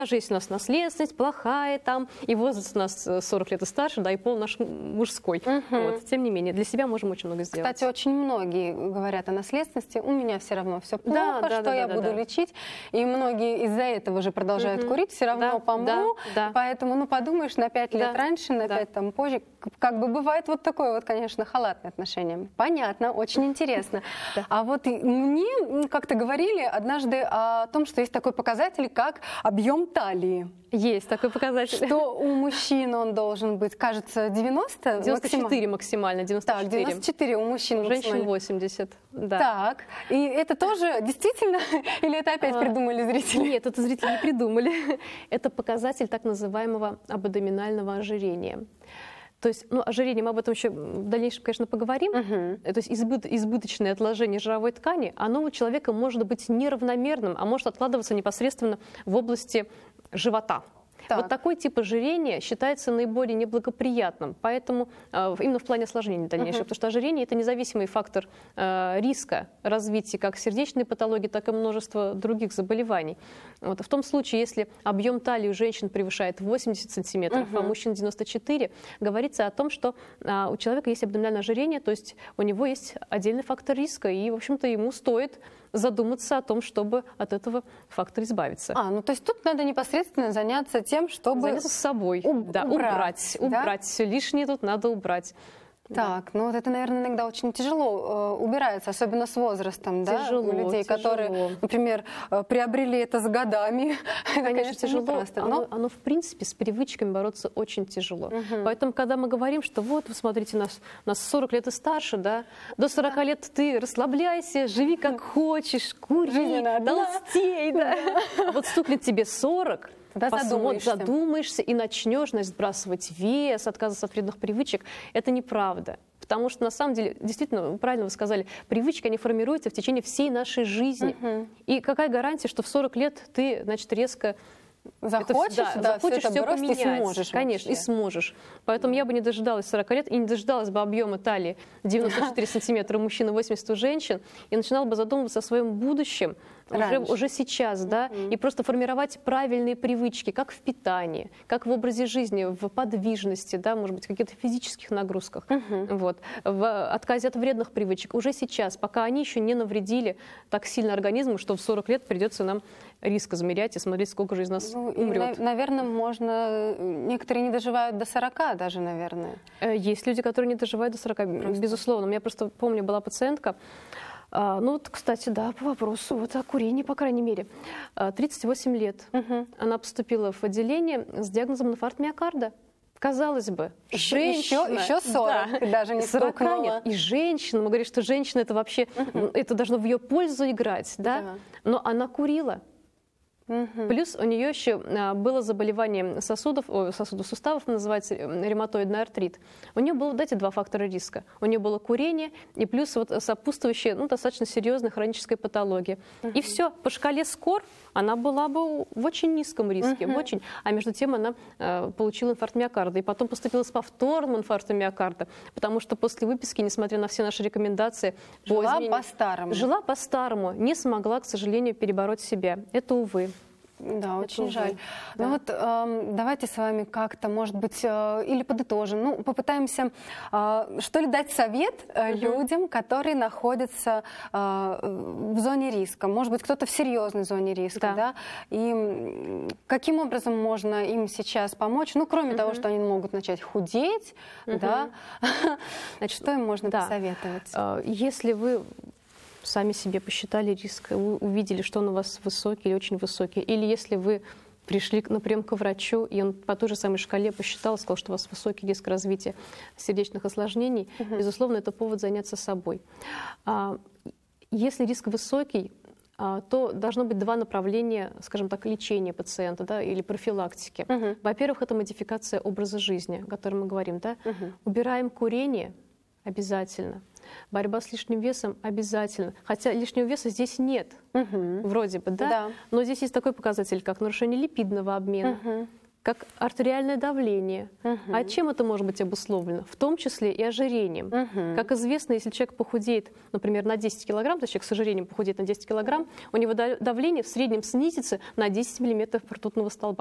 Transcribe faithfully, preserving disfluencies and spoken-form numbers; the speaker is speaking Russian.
Даже если у нас наследственность плохая, там, и возраст у нас сорок лет и старше, да, и пол наш мужской. Угу. Вот, тем не менее, для себя можем очень много сделать. Кстати, очень многие говорят о наследственности. У меня все равно все плохо, да, да, что да, я да, буду да. лечить. И многие из-за этого же продолжают угу. курить, все равно да, помру. Да, да. Поэтому, ну, подумаешь, на пять лет да, раньше, на да. пять там позже. Как бы бывает вот такое вот, конечно, халатное отношение. Понятно, очень интересно. А вот мне как-то говорили однажды о том, что есть такой показатель, как объем талии. Есть такой показатель. Что у мужчин он должен быть, кажется, девяносто? девяносто четыре максимально. девяносто четыре. Так, девяносто четыре у мужчин. У женщин восемьдесят. Да. Так, и это тоже действительно, или это опять а, придумали зрители? Нет, это зрители не придумали. Это показатель так называемого абдоминального ожирения. То есть, ну, ожирение, мы об этом еще в дальнейшем, конечно, поговорим. Uh-huh. То есть избыт, избыточное отложение жировой ткани, оно у человека может быть неравномерным, а может откладываться непосредственно в области живота. Так. Вот такой тип ожирения считается наиболее неблагоприятным, поэтому э, именно в плане осложнений дальнейшего, uh-huh. потому что ожирение – это независимый фактор э, риска развития как сердечной патологии, так и множества других заболеваний. Вот. В том случае, если объем талии у женщин превышает восемьдесят сантиметров, uh-huh. а у мужчин девяносто четыре, говорится о том, что э, у человека есть абдоминальное ожирение, то есть у него есть отдельный фактор риска, и, в общем-то, ему стоит задуматься о том, чтобы от этого фактора избавиться. А, ну то есть тут надо непосредственно заняться тем, чтобы... Заняться с собой, уб- да, убрать, да? убрать. Все лишнее тут надо убрать. Так, да. ну вот это, наверное, иногда очень тяжело э, убирается, особенно с возрастом, тяжело, да, у людей, тяжело. которые, например, э, приобрели это с годами. Конечно, это, конечно, тяжело. Непросто, оно, но... оно, в принципе, с привычками бороться очень тяжело. Угу. Поэтому, когда мы говорим, что вот, вы смотрите, нас, нас сорок лет и старше, да, до сорока да. лет ты расслабляйся, живи как хочешь, кури, толстей, да. А вот стукнет тебе сорок, задумаешься. задумаешься и начнешь, значит, сбрасывать вес, отказываться от вредных привычек. Это неправда. Потому что, на самом деле, действительно, правильно вы сказали, привычки, они формируются в течение всей нашей жизни. Uh-huh. И какая гарантия, что в сорок лет ты, значит, резко... Захочешь, это, да, да, захочешь все, все поменять. И сможешь. Конечно, вообще. и сможешь. Поэтому я бы не дожидалась сорока лет и не дожидалась бы объема талии девяносто четыре сантиметра у мужчин и восемьдесят у женщин, и начинала бы задумываться о своем будущем уже, уже сейчас, да, mm-hmm. и просто формировать правильные привычки, как в питании, как в образе жизни, в подвижности, да, может быть, в каких-то физических нагрузках, mm-hmm. вот, в отказе от вредных привычек уже сейчас, пока они еще не навредили так сильно организму, что в сорок лет придется нам риск измерять и смотреть, сколько же из нас ну, умрет. И, наверное, можно... Некоторые не доживают до сорока даже, наверное. Есть люди, которые не доживают до сорока, просто. Безусловно. У меня просто, помню, была пациентка, а, ну вот, кстати, да, по вопросу вот о курении, по крайней мере. тридцать восемь лет. Угу. Она поступила в отделение с диагнозом инфаркт миокарда. Казалось бы, женщина... Еще, еще сорок, да, даже не стукнула. И женщина, мы говорим, что женщина это вообще, uh-huh. это должно в ее пользу играть, да? Да. Но она курила. Угу. Плюс у нее еще было заболевание сосудов, о, сосудов суставов, называется ревматоидный артрит. У нее было вот эти два фактора риска. У нее было курение и плюс вот сопутствующая, ну, достаточно серьезная хроническая патология. Угу. И все, по шкале скор она была бы в очень низком риске, угу. в очень. А между тем она э, получила инфаркт миокарда и потом поступила с повторным инфарктом миокарда, потому что после выписки, несмотря на все наши рекомендации, жила по измене... по-старому. Жила по-старому, не смогла, к сожалению, перебороть себя. Это увы. Да, очень Это жаль. Да. Ну вот э, давайте с вами как-то, может быть, э, или подытожим, ну, попытаемся, э, что ли, дать совет э, uh-huh. людям, которые находятся э, в зоне риска. Может быть, кто-то в серьезной зоне риска, да. да? И каким образом можно им сейчас помочь? Ну, кроме uh-huh. того, что они могут начать худеть, uh-huh. да? Значит, что им можно да. посоветовать? Если вы сами себе посчитали риск, увидели, что он у вас высокий или очень высокий. Или если вы пришли на прием к врачу, и он по той же самой шкале посчитал, сказал, что у вас высокий риск развития сердечных осложнений, угу. безусловно, это повод заняться собой. Если риск высокий, то должно быть два направления, скажем так, лечения пациента, да, или профилактики. Угу. Во-первых, это модификация образа жизни, о котором мы говорим. Да? Угу. Убираем курение обязательно. Борьба с лишним весом обязательно. Хотя лишнего веса здесь нет, угу. вроде бы, да? Да. Но здесь есть такой показатель, как нарушение липидного обмена. Угу. как артериальное давление. Uh-huh. А чем это может быть обусловлено? В том числе и ожирением. Uh-huh. Как известно, если человек похудеет, например, на десять килограмм, то есть человек с ожирением похудеет на десять килограмм, у него давление в среднем снизится на десять миллиметров ртутного столба.